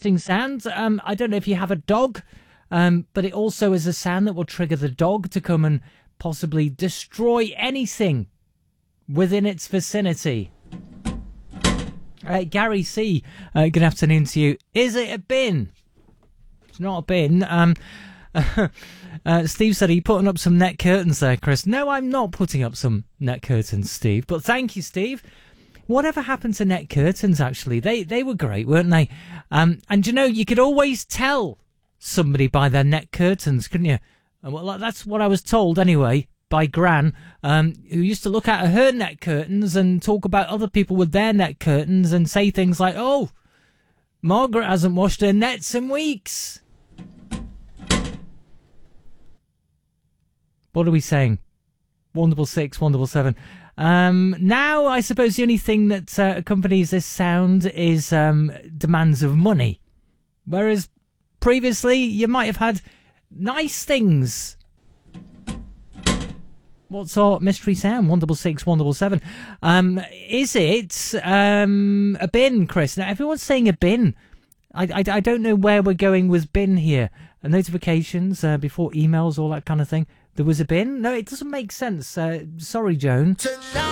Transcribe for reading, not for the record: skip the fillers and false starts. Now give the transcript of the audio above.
interesting sound. I don't know if you have a dog, but it also is a sound that will trigger the dog to come and possibly destroy anything within its vicinity. Gary C, good afternoon to you. Is it a bin? It's not a bin. Steve said, are you putting up some net curtains there, Chris? No, I'm not putting up some net curtains, Steve. But thank you, Steve. Whatever happened to net curtains, actually? They were great, weren't they? And you know, you could always tell somebody by their net curtains, couldn't you? Well, that's what I was told anyway, by Gran, who used to look at her net curtains and talk about other people with their net curtains and say things like, oh, Margaret hasn't washed her nets in weeks. What are we saying? 166, 177. Now, I suppose the only thing that accompanies this sound is demands of money. Whereas previously, you might have had nice things. What's our mystery sound? 166, 177. Is it a bin, Chris? Now, everyone's saying a bin. I don't know where we're going with bin here. Notifications before emails, all that kind of thing. There was a bin? No, it doesn't make sense. Sorry, Joan. Tonight.